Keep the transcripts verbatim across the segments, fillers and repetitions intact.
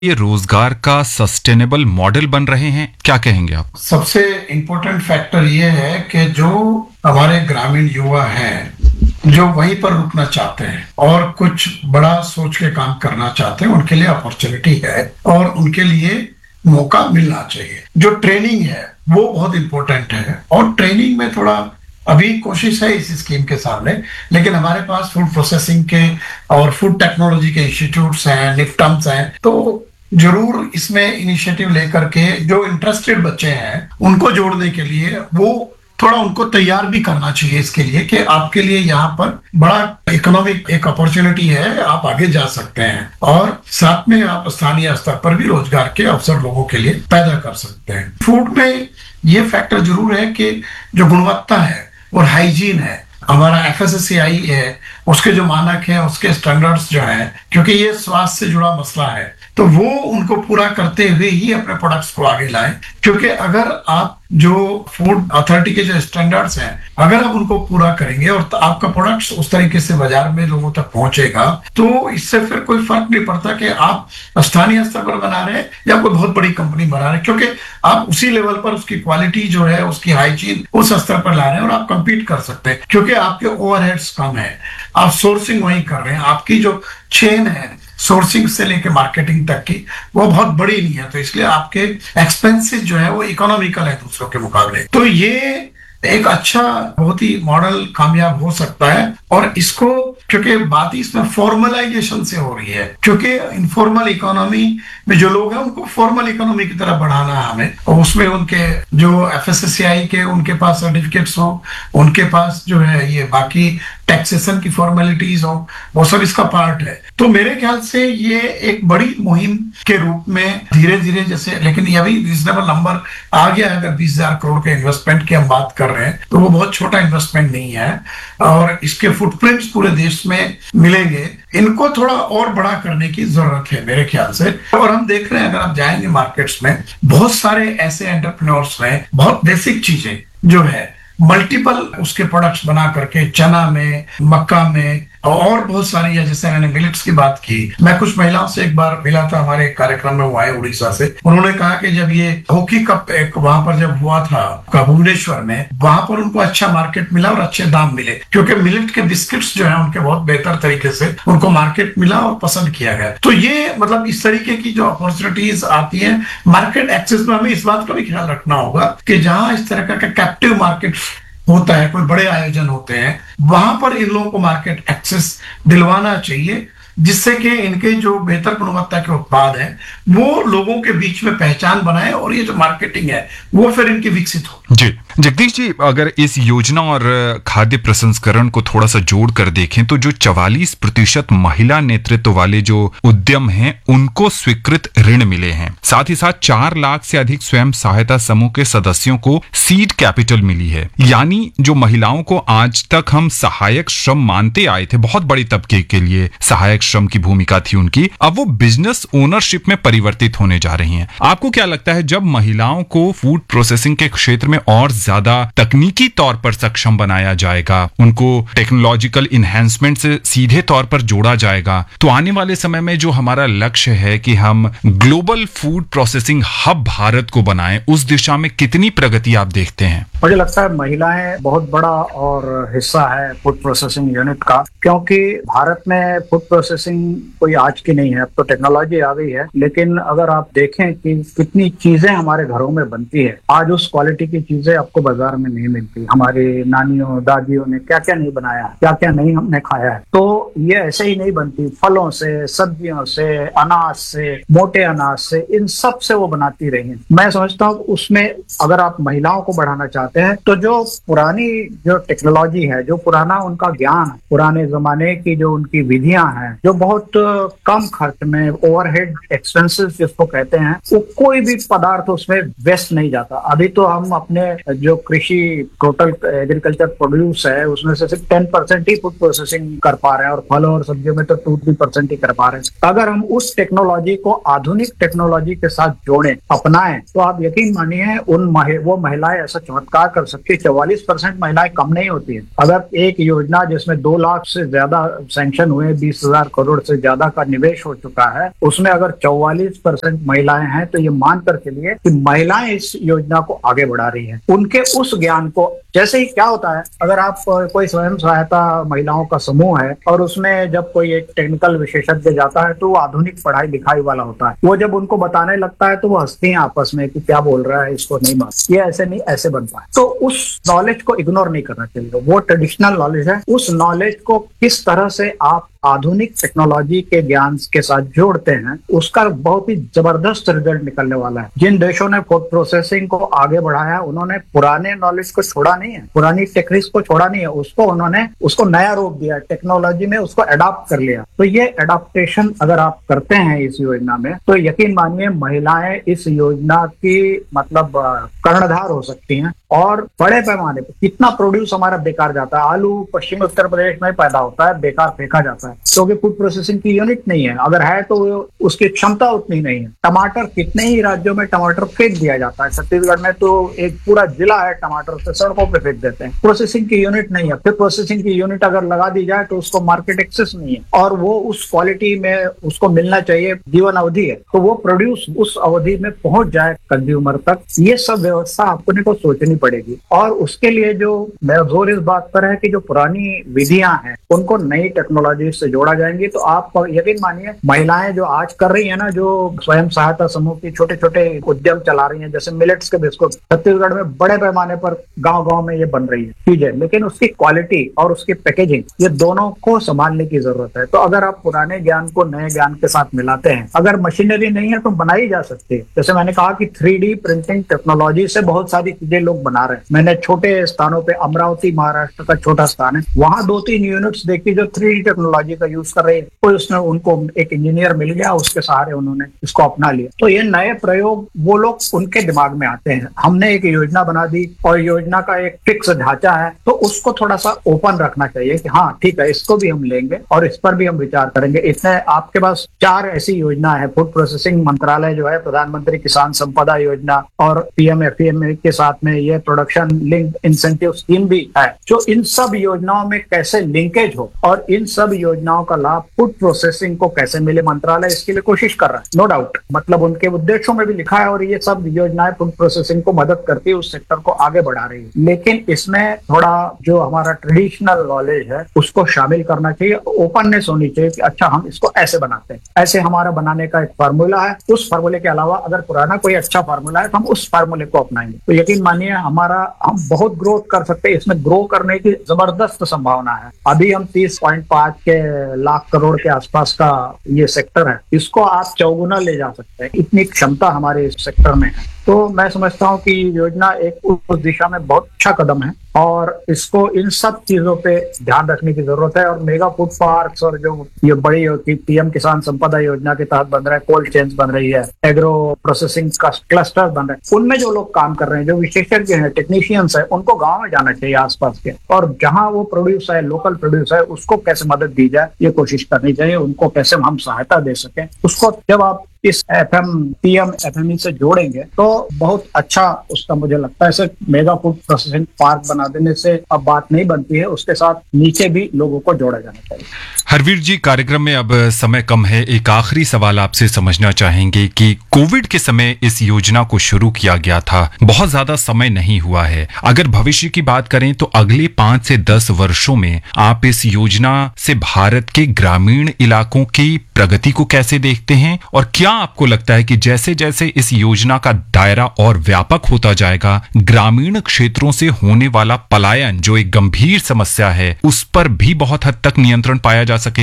ये रोजगार का सस्टेनेबल मॉडल बन रहे हैं, क्या कहेंगे आप? सबसे इम्पोर्टेंट फैक्टर ये है कि जो हमारे ग्रामीण युवा हैं जो वहीं पर रुकना चाहते हैं और कुछ बड़ा सोच के काम करना चाहते हैं, उनके लिए अपॉर्चुनिटी है और उनके लिए मौका मिलना चाहिए। जो ट्रेनिंग है वो बहुत इंपॉर्टेंट है और ट्रेनिंग में थोड़ा अभी कोशिश है इस स्कीम के सामने, लेकिन हमारे पास फूड प्रोसेसिंग के और फूड टेक्नोलॉजी के इंस्टीट्यूट्स हैं, निफ्टम्स हैं, तो जरूर इसमें इनिशिएटिव लेकर के जो इंटरेस्टेड बच्चे हैं उनको जोड़ने के लिए वो थोड़ा उनको तैयार भी करना चाहिए इसके लिए कि आपके लिए यहाँ पर बड़ा इकोनॉमिक एक अपॉर्चुनिटी है, आप आगे जा सकते हैं और साथ में आप स्थानीय स्तर पर भी रोजगार के अवसर लोगों के लिए पैदा कर सकते हैं। फूड में ये फैक्टर जरूर है कि जो गुणवत्ता है और हाइजीन है, हमारा एफ एस एस ए आई है, उसके जो मानक हैं, उसके स्टैंडर्ड्स जो हैं, क्योंकि ये स्वास्थ्य से जुड़ा मसला है, तो वो उनको पूरा करते हुए ही अपने प्रोडक्ट्स को आगे लाएं। क्योंकि अगर आप जो फूड अथॉरिटी के जो स्टैंडर्ड्स हैं अगर आप उनको पूरा करेंगे और तो आपका प्रोडक्ट्स उस तरीके से बाजार में लोगों तक पहुंचेगा, तो इससे फिर कोई फर्क नहीं पड़ता कि आप स्थानीय स्तर पर बना रहे हैं या कोई बहुत बड़ी कंपनी बना रहे हैं, क्योंकि आप उसी लेवल पर उसकी क्वालिटी जो है, उसकी हाइजीन उस स्तर पर ला रहे हैं और आप कंपीट कर सकते हैं क्योंकि आपके ओवरहेड्स कम है, आप सोर्सिंग वही कर रहे हैं, आपकी जो चेन है सोर्सिंग से लेके मार्केटिंग तक की वो बहुत बड़ी नहीं है, तो इसलिए आपके एक्सपेंसेस जो है वो इकोनॉमिकल है दूसरों के मुकाबले। तो ये एक अच्छा बहुत ही मॉडल कामयाब हो सकता है और इसको क्योंकि बात इसमें फॉर्मलाइजेशन से हो रही है, क्योंकि इनफॉर्मल इकोनॉमी में जो लोग हैं उनको फॉर्मल इकोनॉमी की तरफ बढ़ाना है हमें, और उसमें उनके जो एफ एस एस ए आई के उनके पास सर्टिफिकेट्स हो, उनके पास जो है ये बाकी टैक्सेशन की फॉर्मेलिटीज हो, वो सब इसका पार्ट है। तो मेरे ख्याल से ये एक बड़ी मुहिम के रूप में धीरे धीरे जैसे, लेकिन ये भी रीजनेबल नंबर आ गया है, अगर बीस हजार करोड़ के इन्वेस्टमेंट की हम बात कर रहे हैं तो वो बहुत छोटा इन्वेस्टमेंट नहीं है और इसके फुटप्रिंट्स पूरे देश में मिलेंगे। इनको थोड़ा और बड़ा करने की जरूरत है मेरे ख्याल से। और हम देख रहे हैं, अगर आप जाएंगे मार्केट्स में, बहुत सारे ऐसे एंटरप्रेन्योर्स हैं, बहुत बेसिक चीजें जो है मल्टीपल उसके प्रोडक्ट्स बना करके चना में, मक्का में और बहुत सारी है, जैसे मैंने मिलेट्स की बात की। मैं कुछ महिलाओं से एक बार मिला था हमारे कार्यक्रम में, वो आए उड़ीसा से, उन्होंने कहा कि जब ये हॉकी कप एक वहां पर जब हुआ था भुवनेश्वर में, वहां पर उनको अच्छा मार्केट मिला और अच्छे दाम मिले क्योंकि मिलेट के बिस्किट्स जो है उनके बहुत बेहतर तरीके से उनको मार्केट मिला और पसंद किया गया। तो ये मतलब इस तरीके की जो अपॉर्चुनिटीज आती है मार्केट एक्सेस में, हमें इस बात का भी ख्याल रखना होगा कि जहां इस तरह का कैप्टिव मार्केट होता है, कोई बड़े आयोजन होते हैं, वहां पर इन लोगों को मार्केट एक्सेस दिलवाना चाहिए जिससे कि इनके जो बेहतर गुणवत्ता के उत्पाद हैं वो लोगों के बीच में पहचान बनाए और ये जो मार्केटिंग है वो फिर इनकी विकसित हो। जी जगदीश जी, अगर इस योजना और खाद्य प्रसंस्करण को थोड़ा सा जोड़ कर देखें तो जो चवालीस प्रतिशत महिला नेतृत्व वाले जो उद्यम हैं उनको स्वीकृत ऋण मिले हैं, साथ ही साथ चार लाख से अधिक स्वयं सहायता समूह के सदस्यों को सीड कैपिटल मिली है। यानी जो महिलाओं को आज तक हम सहायक श्रम मानते आए थे, बहुत बड़ी तबके के लिए सहायक श्रम की भूमिका थी उनकी, अब वो बिजनेस ओनरशिप में परिवर्तित होने जा रही हैं। आपको क्या लगता है, जब महिलाओं को फूड प्रोसेसिंग के क्षेत्र में और ज्यादा तकनीकी तौर पर सक्षम बनाया जाएगा, उनको टेक्नोलॉजिकल इन्हेंसमेंट से सीधे तौर पर जोड़ा जाएगा, तो आने वाले समय में जो हमारा लक्ष्य है कि हम global food processing hub Bharat को बनाएं, उस दिशा में कितनी प्रगति आप देखते हैं? मुझे लगता है महिलाएं बहुत बड़ा और हिस्सा है फूड प्रोसेसिंग यूनिट का, क्योंकि भारत में फूड प्रोसेसिंग कोई आज की नहीं है, अब तो टेक्नोलॉजी आ गई है, लेकिन अगर आप देखें कि कितनी चीजें हमारे घरों में बनती है, आज उस क्वालिटी की चीजें आपको बाजार में नहीं मिलती। हमारी नानियों दादियों ने क्या क्या नहीं बनाया, क्या क्या नहीं हमने खाया है, तो ये ऐसे ही नहीं बनती। फलों से, सब्जियों से, अनाज से, मोटे अनाज से, इन सब से वो बनाती रही हैं। मैं समझता हूँ उसमें अगर आप महिलाओं को बढ़ाना चाहते हैं तो जो पुरानी जो टेक्नोलॉजी है, जो पुराना उनका ज्ञान, पुराने जमाने की जो उनकी विधियां हैं, जो बहुत कम खर्च में ओवरहेड एक्सपेंसेस जिसको कहते हैं, वो कोई भी पदार्थ उसमें वेस्ट नहीं जाता। अभी तो हम अपने अपने जो कृषि टोटल एग्रीकल्चर प्रोड्यूस है उसमें से सिर्फ टेन परसेंट ही फूड प्रोसेसिंग कर पा रहे हैं, और फलों और सब्जियों में तो टू थ्री परसेंट ही कर पा रहे हैं। अगर हम उस टेक्नोलॉजी को आधुनिक टेक्नोलॉजी के साथ जोड़ें, अपनाएं, तो आप यकीन मानिए उन महि, वो महिलाएं ऐसा चमत्कार कर सकती है। चौवालीस परसेंट महिलाएं कम नहीं होती है। अगर एक योजना जिसमें दो लाख से ज्यादा सैंक्शन हुए, बीस हजार करोड़ से ज्यादा का निवेश हो चुका है, उसमें अगर चौवालीस परसेंट महिलाएं हैं तो ये मान कर चलिए कि महिलाएं इस योजना को आगे बढ़ा रही हैं। उनके उस ज्ञान को, जैसे ही क्या होता है, अगर आप कोई स्वयं सहायता महिलाओं का समूह है और उसमें जब कोई एक टेक्निकल विशेषज्ञ जाता है तो वो आधुनिक पढ़ाई लिखाई वाला होता है, वो जब उनको बताने लगता है तो वो हंसती हैं आपस में कि क्या बोल रहा है, इसको नहीं मालूम, ये ऐसे नहीं ऐसे बनता है। तो उस नॉलेज को इग्नोर नहीं करना चाहिए। वो ट्रेडिशनल नॉलेज है, उस नॉलेज को किस तरह से आप आधुनिक टेक्नोलॉजी के ज्ञान के साथ जोड़ते हैं, उसका बहुत ही जबरदस्त रिजल्ट निकलने वाला है। जिन देशों ने फूड प्रोसेसिंग को आगे बढ़ाया, उन्होंने पुराने नॉलेज को छोड़ा नहीं है, पुरानी टेक्निक्स को छोड़ा नहीं है, उसको उन्होंने उसको नया रूप दिया, टेक्नोलॉजी में उसको अडॉप्ट कर लिया। तो ये अडॉप्टेशन अगर आप करते हैं इस योजना में, तो यकीन मानिए महिलाएं इस योजना की मतलब कर्णधार हो सकती हैं। और बड़े पैमाने पर कितना प्रोड्यूस हमारा बेकार जाता है। आलू पश्चिमी उत्तर प्रदेश में पैदा होता है, बेकार फेंका जाता है क्योंकि फूड प्रोसेसिंग की यूनिट नहीं है, अगर है तो उसकी क्षमता उतनी नहीं है। टमाटर, कितने ही राज्यों में टमाटर फेंक दिया जाता है। छत्तीसगढ़ में तो एक पूरा जिला है टमाटर से सड़कों पे फेंक देते हैं। प्रोसेसिंग की यूनिट नहीं है। फिर प्रोसेसिंग की यूनिट अगर लगा दी जाए तो उसको मार्केट एक्सेस नहीं है, और वो उस क्वालिटी में उसको मिलना चाहिए, जीवन अवधि है, तो वो प्रोड्यूस उस अवधि में पहुंच जाए कंज्यूमर तक। ये सब व्यवस्था अपने को सोचनी पड़ेगी। और उसके लिए जो मेरा जोर इस बात पर है कि जो पुरानी विधियां हैं उनको नई टेक्नोलॉजी से जोड़ा जाएंगी। तो आप यकीन मानिए महिलाएं जो आज कर रही है ना, जो स्वयं सहायता समूह की छोटे छोटे उद्यम चला रही हैं, जैसे मिलेट्स के बिस्कुट, छत्तीसगढ़ में बड़े पैमाने पर गांव गांव में ये बन रही है चीजें, लेकिन उसकी क्वालिटी और उसकी पैकेजिंग, ये दोनों को संभालने की जरूरत है। तो अगर आप पुराने ज्ञान को नए ज्ञान के साथ मिलाते हैं, अगर मशीनरी नहीं है तो बनाई जा सकती है। जैसे मैंने कहा कि थ्री डी प्रिंटिंग टेक्नोलॉजी से बहुत सारी चीजें लोग बना रहे हैं। मैंने छोटे स्थानों पे, अमरावती महाराष्ट्र का छोटा स्थान है, वहां दो तीन यूनिट्स देखी जो थ्री डी टेक्नोलॉजी का यूज कर रहे हैं। कोई उसने उनको एक इंजीनियर मिल गया, उसके सहारे उन्होंने इसको अपना लिया। तो ये नए प्रयोग वो लोग उनके दिमाग में आते हैं। हमने एक योजना बना दी और योजना का एक फिक्स ढांचा है, तो उसको थोड़ा सा ओपन रखना चाहिए कि हाँ ठीक है, इसको भी हम लेंगे और इस पर भी हम विचार करेंगे। इतने आपके पास चार ऐसी योजना है। फूड प्रोसेसिंग मंत्रालय जो है, प्रधानमंत्री किसान संपदा योजना और पीएम एफएम के साथ में ये प्रोडक्शन लिंक इंसेंटिव स्कीम भी है। जो इन सब योजनाओं में कैसे लिंकेज हो और इन सब योजनाओं का लाभ फूड प्रोसेसिंग को कैसे मिले, मंत्रालय इसके लिए कोशिश कर रहा है, नो डाउट। मतलब उनके उद्देश्यों में भी लिखा है और ये सब योजनाएं फूड प्रोसेसिंग को मदद करती है, उस सेक्टर को आगे बढ़ा रही है। लेकिन इसमें थोड़ा जो हमारा ट्रेडिशनल नॉलेज है उसको शामिल करना चाहिए, ओपननेस होनी चाहिए कि अच्छा हम इसको ऐसे बनाते हैं, ऐसे हमारा बनाने का एक फार्मूला है। उस फार्मूले के अलावा अगर पुराना कोई अच्छा फार्मूला है तो हम उस फार्मूले को अपनाएंगे। तो यकीन मानिए हमारा हम बहुत ग्रोथ कर सकते हैं। इसमें ग्रो करने की जबरदस्त संभावना है। अभी हम तीस पॉइंट पांच के लाख करोड़ के आसपास का ये सेक्टर है, इसको आप चौगुना ले जा सकते हैं, इतनी क्षमता हमारे इस सेक्टर में है। तो मैं समझता हूँ कि योजना एक उस दिशा में बहुत अच्छा कदम है और इसको इन सब चीजों पे ध्यान रखने की जरूरत है। और मेगा फूड पार्क्स और जो ये बड़ी पीएम किसान संपदा योजना के तहत बन रहा है, कोल्ड चेन्स बन रही है, एग्रो प्रोसेसिंग का क्लस्टर बन रहे हैं, उनमें जो लोग काम कर रहे हैं, जो विशेषज्ञ हैं, टेक्नीशियंस है, उनको गाँव में जाना चाहिए आसपास के, और जहाँ वो प्रोड्यूस है, लोकल प्रोड्यूस है, उसको कैसे मदद दी जाए ये कोशिश करनी चाहिए। उनको कैसे हम सहायता दे सकें, उसको जब आप इस एफएम पीएम एफएमई से जोड़ेंगे तो बहुत अच्छा उसका मुझे लगता है। सिर्फ मेगा फूड प्रोसेसिंग पार्क बना देने से अब बात नहीं बनती है, उसके साथ नीचे भी लोगों को जोड़ा जाना चाहिए। हरवीर जी, कार्यक्रम में अब समय कम है, एक आखिरी सवाल आपसे समझना चाहेंगे कि कोविड के समय इस योजना को शुरू किया गया था, बहुत ज्यादा समय नहीं हुआ है। अगर भविष्य की बात करें तो अगले पांच से दस वर्षों में आप इस योजना से भारत के ग्रामीण इलाकों की प्रगति को कैसे देखते हैं, और क्या आपको लगता है कि जैसे जैसे इस योजना का दायरा और व्यापक होता जाएगा, ग्रामीण क्षेत्रों से होने वाला पलायन जो एक गंभीर समस्या है, उस पर भी बहुत हद तक नियंत्रण पाया जा सकेगा?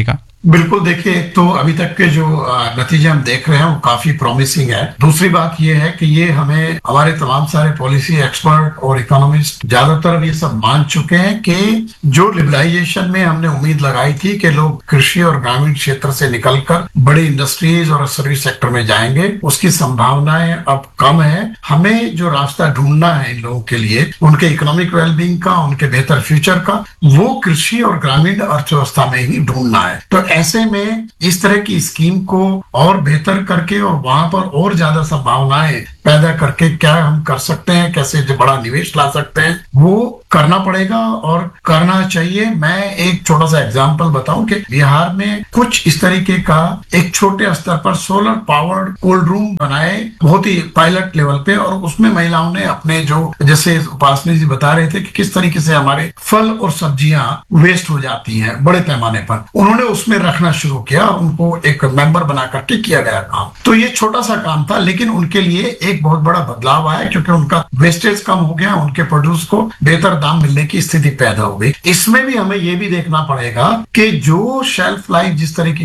बिल्कुल, देखिए, एक तो अभी तक के जो अ, नतीजे हम देख रहे हैं वो काफी प्रॉमिसिंग है। दूसरी बात ये है कि ये हमें हमारे तमाम सारे पॉलिसी एक्सपर्ट और इकोनॉमिस्ट ज्यादातर अब ये सब मान चुके हैं कि जो लिबरलाइजेशन में हमने उम्मीद लगाई थी कि लोग कृषि और ग्रामीण क्षेत्र से निकलकर बड़ी इंडस्ट्रीज और सर्विस सेक्टर में जाएंगे, उसकी संभावनाएं अब कम है। हमें जो रास्ता ढूंढना है इन लोगों के लिए, उनके इकोनॉमिक वेलबींग का, उनके बेहतर फ्यूचर का, वो कृषि और ग्रामीण अर्थव्यवस्था में ही ढूंढना है। तो ऐसे में इस तरह की स्कीम को और बेहतर करके और वहां पर और ज्यादा संभावनाएं पैदा करके क्या हम कर सकते हैं, कैसे जो बड़ा निवेश ला सकते हैं, वो करना पड़ेगा और करना चाहिए। मैं एक छोटा सा एग्जांपल बताऊं कि बिहार में कुछ इस तरीके का एक छोटे स्तर पर सोलर पावर्ड कोल्ड रूम बनाए, बहुत ही पायलट लेवल पे, और उसमें महिलाओं ने अपने जो, जैसे उपासनी जी बता रहे थे कि किस तरीके से हमारे फल और सब्जियां वेस्ट हो जाती हैं बड़े पैमाने पर, उन्होंने उसमें रखना शुरू किया, उनको एक मेंबर बना करके किया गया काम। तो ये छोटा सा काम था, लेकिन उनके लिए एक बहुत बड़ा बदलाव आया, क्योंकि उनका वेस्टेज कम हो गया, उनके प्रोड्यूस को बेहतर दाम मिलने की स्थिति पैदा हो गई। इसमें भी हमें ये भी देखना पड़ेगा कि जो शेल्फ लाइफ जिस तरीके